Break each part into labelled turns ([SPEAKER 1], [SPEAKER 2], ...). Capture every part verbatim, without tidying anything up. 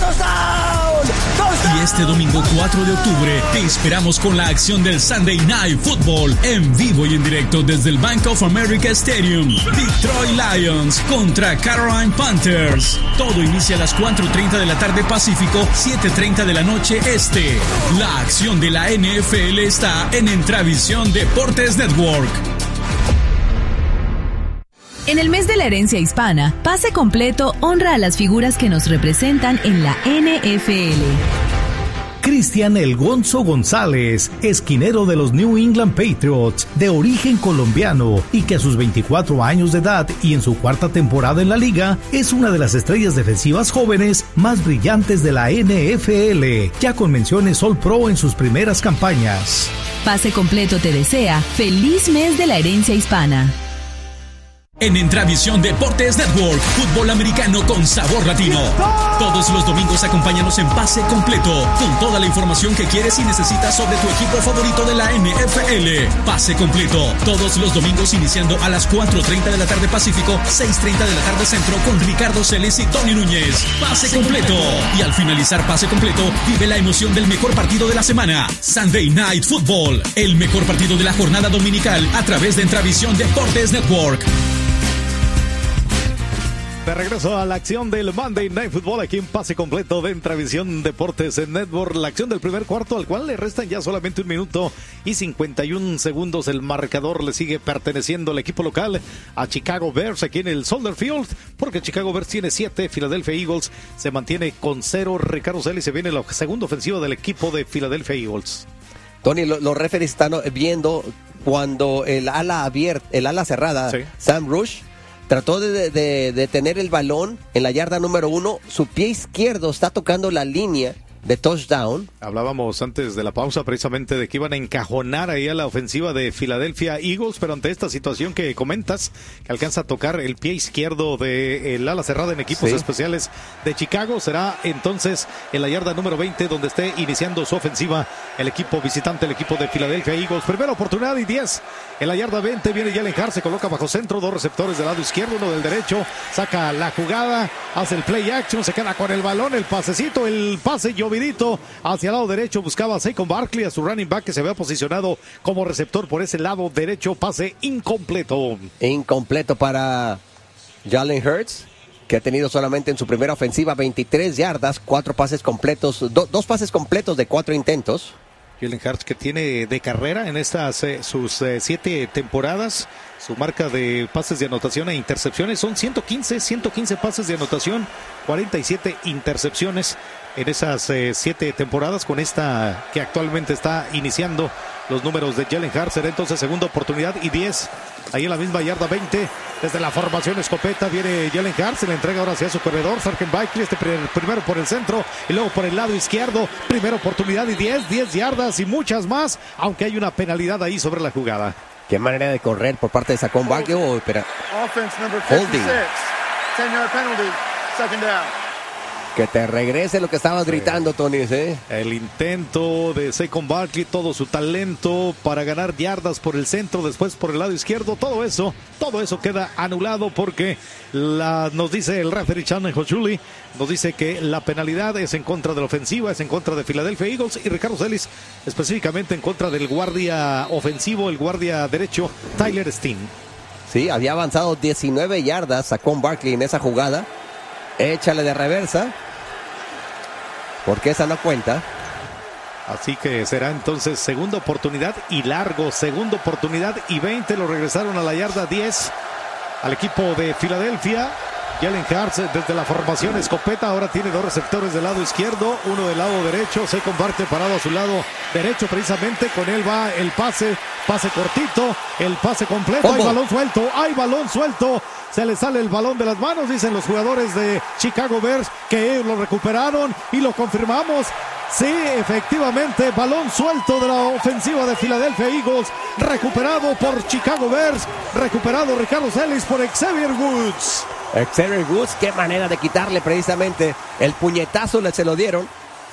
[SPEAKER 1] Y este domingo cuatro de octubre te esperamos con la acción del Sunday Night Football en vivo y en directo desde el Bank of America Stadium. Detroit Lions contra Carolina Panthers. Todo inicia a las cuatro treinta de la tarde Pacífico, siete treinta de la noche Este. La acción de la N F L está en Entravisión Deportes Network.
[SPEAKER 2] En el mes de la herencia hispana, Pase Completo honra a las figuras que nos representan en la N F L.
[SPEAKER 3] Cristian El Gonzo González, esquinero de los New England Patriots, de origen colombiano y que a sus veinticuatro años de edad y en su cuarta temporada en la liga, es una de las estrellas defensivas jóvenes más brillantes de la N F L, ya con menciones All Pro en sus primeras campañas.
[SPEAKER 2] Pase Completo te desea feliz mes de la herencia hispana.
[SPEAKER 1] En Entravisión Deportes Network, fútbol americano con sabor latino. Todos los domingos acompáñanos en Pase Completo, con toda la información que quieres y necesitas sobre tu equipo favorito de la N F L. Pase Completo, todos los domingos iniciando a las cuatro treinta de la tarde Pacífico, seis treinta de la tarde Centro, con Ricardo Celes y Tony Núñez. Pase Completo. Y al finalizar Pase Completo, vive la emoción del mejor partido de la semana. Sunday Night Football, el mejor partido de la jornada dominical a través de Entravisión Deportes Network.
[SPEAKER 4] De regreso a la acción del Monday Night Football aquí en Pase Completo de Entravisión Deportes en Network. La acción del primer cuarto, al cual le restan ya solamente un minuto y cincuenta y un segundos. El marcador le sigue perteneciendo al equipo local, a Chicago Bears, aquí en el Soldier Field, porque Chicago Bears tiene siete, Philadelphia Eagles se mantiene con cero. Ricardo Celis, se viene la segunda ofensiva del equipo de Philadelphia Eagles.
[SPEAKER 5] Tony, lo, los referees están viendo cuando el ala abierta, el ala cerrada, sí. Sam Rush trató de, de, de tener el balón en la yarda número uno. Su pie izquierdo está tocando la línea de touchdown.
[SPEAKER 4] Hablábamos antes de la pausa precisamente de que iban a encajonar ahí a la ofensiva de Philadelphia Eagles, pero ante esta situación que comentas, que alcanza a tocar el pie izquierdo del ala cerrada en equipos sí. especiales de Chicago, será entonces en la yarda número veinte donde esté iniciando su ofensiva el equipo visitante, el equipo de Philadelphia Eagles. Primera oportunidad y diez. En la yarda veinte viene Jalen Hurts, se coloca bajo centro, dos receptores del lado izquierdo, uno del derecho, saca la jugada, hace el play action, se queda con el balón, el pasecito, el pase llovidito hacia el lado derecho, buscaba a Saquon Barkley, a su running back que se había posicionado como receptor por ese lado derecho, pase incompleto.
[SPEAKER 5] Incompleto para Jalen Hurts, que ha tenido solamente en su primera ofensiva veintitrés yardas, cuatro pases completos, do, dos pases completos de cuatro intentos.
[SPEAKER 4] Jalen Hurts, que tiene de carrera en estas eh, sus eh, siete temporadas, su marca de pases de anotación e intercepciones son ciento quince pases de anotación, cuarenta y siete intercepciones en esas eh, siete temporadas. Con esta que actualmente está iniciando los números de Jalen Hurts, será entonces segunda oportunidad y diez. Ahí en la misma yarda veinte, desde la formación escopeta viene Jalen Hurts, se le entrega ahora hacia su corredor, Sargent Barkley, este primer, primero por el centro y luego por el lado izquierdo, primera oportunidad y diez, diez yardas y muchas más, aunque hay una penalidad ahí sobre la jugada.
[SPEAKER 5] Qué manera de correr por parte de Saquon Barkley. Oh, espera. Holding.
[SPEAKER 6] ten-yard penalty, second down.
[SPEAKER 5] Que te regrese lo que estabas sí. gritando, Tony. ¿eh?
[SPEAKER 4] El intento de Saquon Barkley, todo su talento para ganar yardas por el centro, después por el lado izquierdo, todo eso, todo eso queda anulado porque la, nos dice el referee Shannon Hochuli, nos dice que la penalidad es en contra de la ofensiva, es en contra de Philadelphia Eagles y Ricardo Celis específicamente en contra del guardia ofensivo, el guardia derecho Tyler Steen.
[SPEAKER 5] Sí, había avanzado diecinueve yardas Saquon Barkley en esa jugada. Échale de reversa, porque esa no cuenta.
[SPEAKER 4] Así que será entonces segunda oportunidad y largo, segunda oportunidad y veinte. Lo regresaron a la yarda diez al equipo de Filadelfia. Jalen Hurts desde la formación escopeta, ahora tiene dos receptores del lado izquierdo, uno del lado derecho, se comparte parado a su lado derecho precisamente, con él va el pase, pase cortito, el pase completo, ¿Cómo? hay balón suelto, hay balón suelto, se le sale el balón de las manos, dicen los jugadores de Chicago Bears que lo recuperaron y lo confirmamos. Sí, efectivamente, balón suelto de la ofensiva de Philadelphia Eagles, recuperado por Chicago Bears, recuperado Ricardo Celis por Xavier Woods.
[SPEAKER 5] Xavier Woods, qué manera de quitarle precisamente el puñetazo, le se lo dieron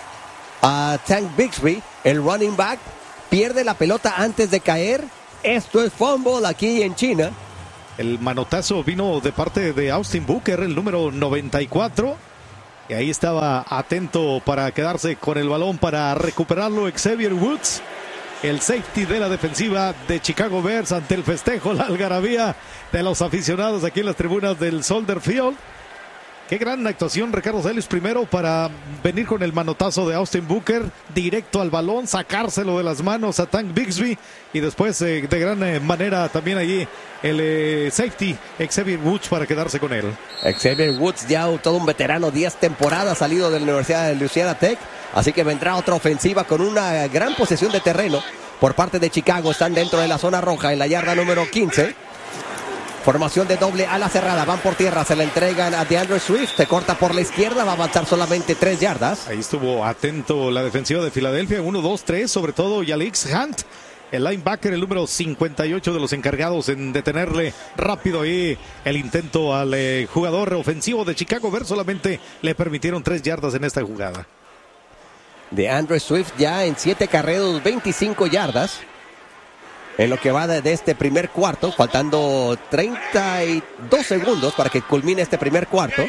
[SPEAKER 5] a Tank Bigsby, el running back, pierde la pelota antes de caer. Esto es fumble aquí en China.
[SPEAKER 4] El manotazo vino de parte de Austin Booker, el número noventa y cuatro. Y ahí estaba atento para quedarse con el balón para recuperarlo Xavier Woods, el safety de la defensiva de Chicago Bears, ante el festejo, la algarabía de los aficionados aquí en las tribunas del Soldier Field. Qué gran actuación Ricardo Celis, primero para venir con el manotazo de Austin Booker, directo al balón, sacárselo de las manos a Tank Bigsby, y después eh, de gran eh, manera también allí el eh, safety Xavier Woods para quedarse con él.
[SPEAKER 5] Xavier Woods, ya todo un veterano, diez temporadas salido de la Universidad de Louisiana Tech, así que vendrá otra ofensiva con una gran posesión de terreno por parte de Chicago. Están dentro de la zona roja en la yarda número quince. Formación de doble ala cerrada, van por tierra, se la entregan a DeAndre Swift, se corta por la izquierda, va a avanzar solamente tres yardas.
[SPEAKER 4] Ahí estuvo atento la defensiva de Filadelfia, uno, dos, tres, sobre todo Yalix Hunt, el linebacker, el número cincuenta y ocho de los encargados en detenerle rápido ahí el intento al eh, jugador ofensivo de Chicago Bears. Solamente le permitieron tres yardas en esta jugada.
[SPEAKER 5] DeAndre Swift ya en siete carreros, veinticinco yardas. En lo que va de, de este primer cuarto, faltando treinta y dos segundos para que culmine este primer cuarto.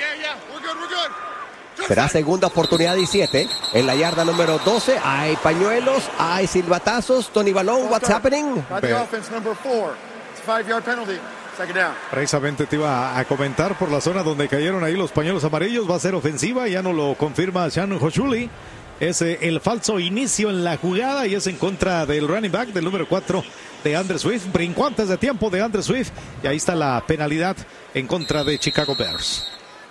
[SPEAKER 5] Será segunda oportunidad y siete. En la yarda número doce hay pañuelos, hay silbatazos. Tony Balón, what's happening?
[SPEAKER 4] Precisamente te iba a comentar por la zona donde cayeron ahí los pañuelos amarillos. Va a ser ofensiva, ya no lo confirma Shannon Hochuli. Es eh, el falso inicio en la jugada y es en contra del running back del número cuatro de DeAndre Swift. Brincó antes de tiempo de DeAndre Swift y ahí está la penalidad en contra de Chicago Bears.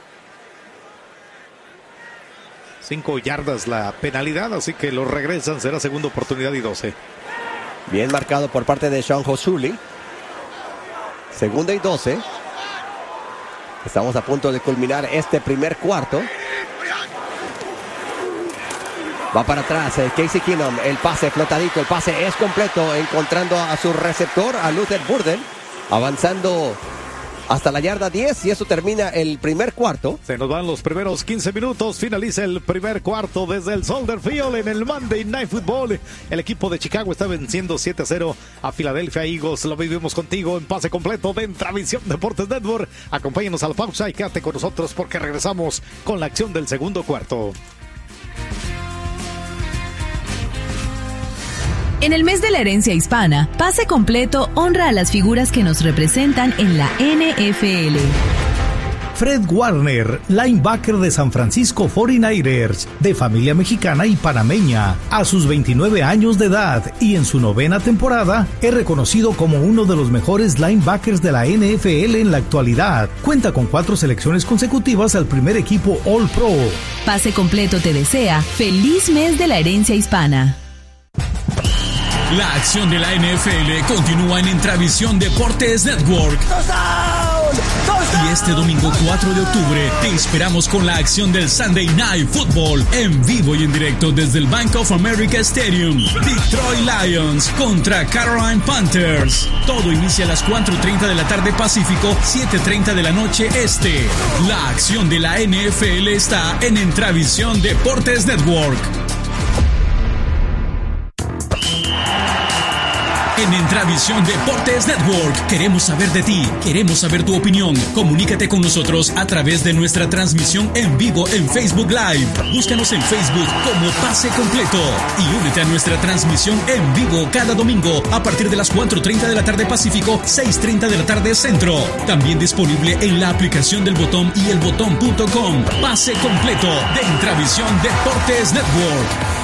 [SPEAKER 4] Cinco yardas la penalidad, así que lo regresan. Será segunda oportunidad y doce.
[SPEAKER 5] Bien marcado por parte de Sean Hochuli. Segunda y doce. Estamos a punto de culminar este primer cuarto. Va para atrás eh, Casey Keenum, el pase flotadito, el pase es completo, encontrando a su receptor, a Luther Burden, avanzando hasta la yarda diez, y eso termina el primer cuarto.
[SPEAKER 4] Se nos van los primeros quince minutos, finaliza el primer cuarto desde el Soldier Field en el Monday Night Football. El equipo de Chicago está venciendo siete a cero a Philadelphia Eagles. Lo vivimos contigo en pase completo de Intravisión Deportes Network. Acompáñanos a la pausa y quédate con nosotros porque regresamos con la acción del segundo cuarto.
[SPEAKER 2] En el mes de la herencia hispana, Pase Completo honra a las figuras que nos representan en la N F L.
[SPEAKER 3] Fred Warner, linebacker de San Francisco cuarenta y nueve ers, de familia mexicana y panameña, a sus veintinueve años de edad y en su novena temporada, es reconocido como uno de los mejores linebackers de la N F L en la actualidad. Cuenta con cuatro selecciones consecutivas al primer equipo All Pro.
[SPEAKER 2] Pase Completo te desea feliz mes de la herencia hispana.
[SPEAKER 1] La acción de la N F L continúa en Intravisión Deportes Network. Y este domingo cuatro de octubre te esperamos con la acción del Sunday Night Football en vivo y en directo desde el Bank of America Stadium. Detroit Lions contra Carolina Panthers. Todo inicia a las cuatro y treinta de la tarde Pacífico, siete y treinta de la noche Este. La acción de la N F L está en Intravisión Deportes Network. En Intravisión Deportes Network queremos saber de ti, queremos saber tu opinión. Comunícate con nosotros a través de nuestra transmisión en vivo en Facebook Live. Búscanos en Facebook como Pase Completo y únete a nuestra transmisión en vivo cada domingo a partir de las cuatro y treinta de la tarde Pacífico, seis y treinta de la tarde Centro. También disponible en la aplicación del Botón y el botón punto com. Pase Completo de Intravisión Deportes Network.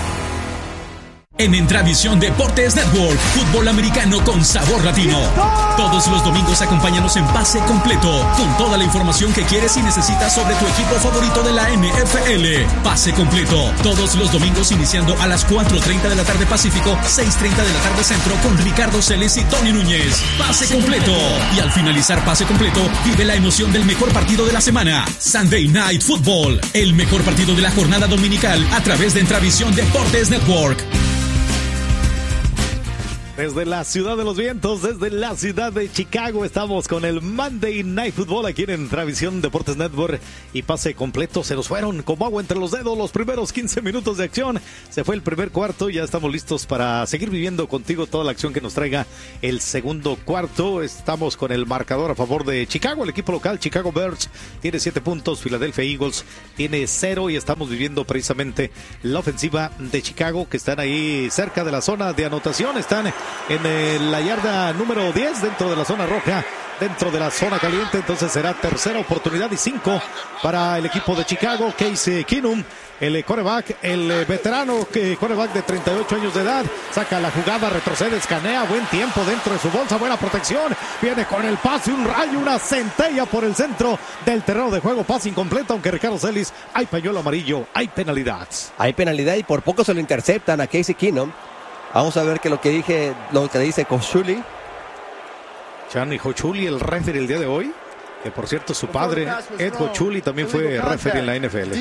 [SPEAKER 1] En Intravisión Deportes Network, fútbol americano con sabor latino. Todos los domingos acompáñanos en Pase Completo, con toda la información que quieres y necesitas sobre tu equipo favorito de la N F L. Pase Completo, todos los domingos iniciando a las cuatro y treinta de la tarde Pacífico, seis y treinta de la tarde Centro, con Ricardo Celis y Tony Núñez. Pase Completo. Y al finalizar Pase Completo, vive la emoción del mejor partido de la semana. Sunday Night Football, el mejor partido de la jornada dominical a través de Intravisión Deportes Network.
[SPEAKER 4] Desde la ciudad de los vientos, desde la ciudad de Chicago, estamos con el Monday Night Football aquí en Travisión Deportes Network y pase completo. Se nos fueron como agua entre los dedos los primeros quince minutos de acción. Se fue el primer cuarto, ya estamos listos para seguir viviendo contigo toda la acción que nos traiga el segundo cuarto. Estamos con el marcador a favor de Chicago, el equipo local. Chicago Bears tiene siete puntos, Philadelphia Eagles tiene cero y estamos viviendo precisamente la ofensiva de Chicago, que están ahí cerca de la zona de anotación. Están en eh, la yarda número diez, dentro de la zona roja, dentro de la zona caliente. Entonces será tercera oportunidad y cinco para el equipo de Chicago. Case Keenum, el quarterback, el eh, veterano que quarterback de treinta y ocho años de edad, saca la jugada, retrocede, escanea, buen tiempo dentro de su bolsa, buena protección, viene con el pase, un rayo, una centella por el centro del terreno de juego, pase incompleto, aunque Ricardo Celis, hay pañuelo amarillo, hay penalidad.
[SPEAKER 5] Hay penalidad y por poco se lo interceptan a Case Keenum. Vamos a ver que lo que dije, lo que dice Cochuli.
[SPEAKER 4] Chan Hochuli, el referee el día de hoy, que por cierto su padre, Ed Hochuli, también fue referee en la N F L.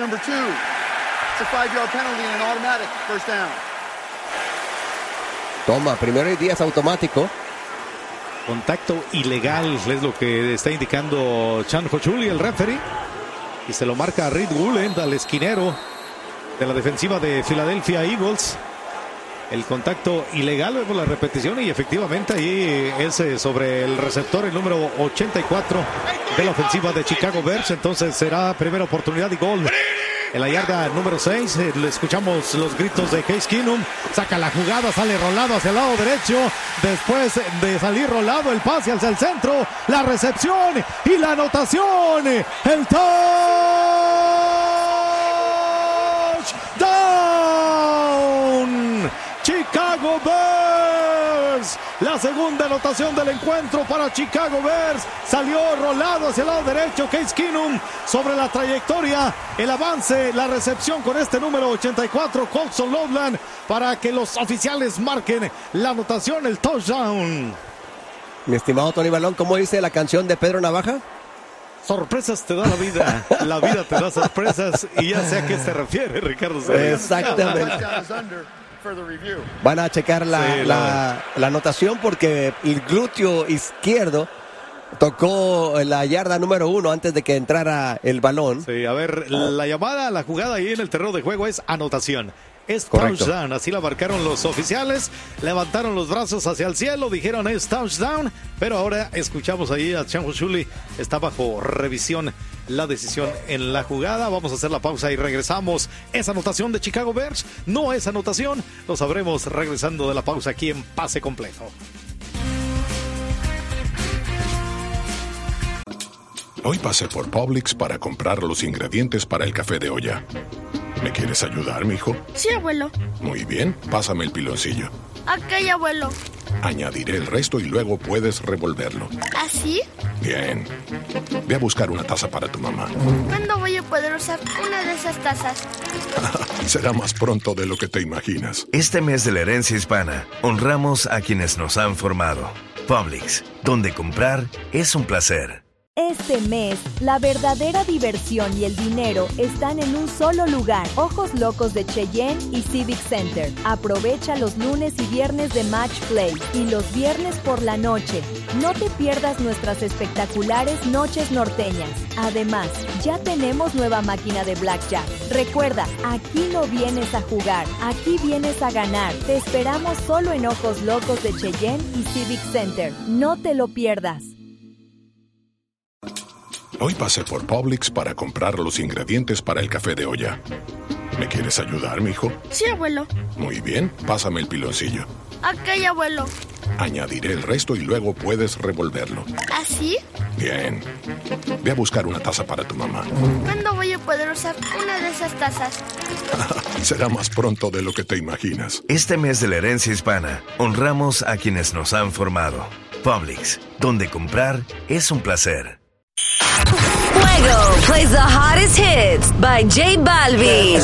[SPEAKER 5] Toma, primero y diez automático.
[SPEAKER 4] Contacto ilegal es lo que está indicando Chan Hochuli, el referee. Y se lo marca a Reed Woolen, al esquinero de la defensiva de Philadelphia Eagles. El contacto ilegal, vemos la repetición y efectivamente ahí es sobre el receptor, el número ochenta y cuatro de la ofensiva de Chicago Bears. Entonces será primera oportunidad y gol en la yarda número seis. Eh, le escuchamos los gritos de Case Keenum, saca la jugada, sale rolado hacia el lado derecho, después de salir rolado el pase hacia el centro, la recepción y la anotación, el touchdown Chicago Bears, la segunda anotación del encuentro para Chicago Bears. Salió rolado hacia el lado derecho Case Keenum sobre la trayectoria, el avance, la recepción con este número ochenta y cuatro, Colson Loveland, para que los oficiales marquen la anotación, el touchdown.
[SPEAKER 5] Mi estimado Tony Balón, ¿cómo dice la canción de Pedro Navaja?
[SPEAKER 4] Sorpresas te da la vida, la vida te da sorpresas, y ya sé a qué se refiere Ricardo Celis.
[SPEAKER 5] Exactamente. Van a checar la, sí, la, la anotación porque el glúteo izquierdo tocó la yarda número uno antes de que entrara el balón.
[SPEAKER 4] Sí, a ver, la llamada, la jugada ahí en el terreno de juego es anotación. Es
[SPEAKER 5] correcto.
[SPEAKER 4] Touchdown, así la marcaron los oficiales, levantaron los brazos hacia el cielo, dijeron es touchdown, pero ahora escuchamos ahí a Chan Hochuli, está bajo revisión la decisión en la jugada. Vamos a hacer la pausa y regresamos. ¿Es anotación de Chicago Bears? No es anotación, lo sabremos regresando de la pausa aquí en Pase Completo.
[SPEAKER 7] Hoy pasé por Publix para comprar los ingredientes para el café de olla. ¿Me quieres ayudar, mijo?
[SPEAKER 8] Sí, abuelo.
[SPEAKER 7] Muy bien, pásame el piloncillo.
[SPEAKER 8] Ok, abuelo.
[SPEAKER 7] Añadiré el resto y luego puedes revolverlo.
[SPEAKER 8] ¿Así?
[SPEAKER 7] Bien. Ve a buscar una taza para tu mamá.
[SPEAKER 8] ¿Cuándo voy a poder usar una de esas tazas?
[SPEAKER 7] Será más pronto de lo que te imaginas.
[SPEAKER 9] Este mes de la herencia hispana, honramos a quienes nos han formado. Publix, donde comprar es un placer.
[SPEAKER 10] Este mes, la verdadera diversión y el dinero están en un solo lugar. Ojos Locos de Cheyenne y Civic Center. Aprovecha los lunes y viernes de Match Play y los viernes por la noche. No te pierdas nuestras espectaculares noches norteñas. Además, ya tenemos nueva máquina de Blackjack. Recuerda, aquí no vienes a jugar, aquí vienes a ganar. Te esperamos solo en Ojos Locos de Cheyenne y Civic Center. No te lo pierdas.
[SPEAKER 7] Hoy pasé por Publix para comprar los ingredientes para el café de olla. ¿Me quieres ayudar, mijo?
[SPEAKER 8] Sí, abuelo.
[SPEAKER 7] Muy bien, pásame el piloncillo.
[SPEAKER 8] Ok, abuelo.
[SPEAKER 7] Añadiré el resto y luego puedes revolverlo.
[SPEAKER 8] ¿Así?
[SPEAKER 7] Bien. Ve a buscar una taza para tu mamá.
[SPEAKER 8] ¿Cuándo voy a poder usar una de esas tazas?
[SPEAKER 7] Será más pronto de lo que te imaginas.
[SPEAKER 9] Este mes de la herencia hispana, honramos a quienes nos han formado. Publix, donde comprar es un placer.
[SPEAKER 2] Fuego plays the hottest hits by J Balvin.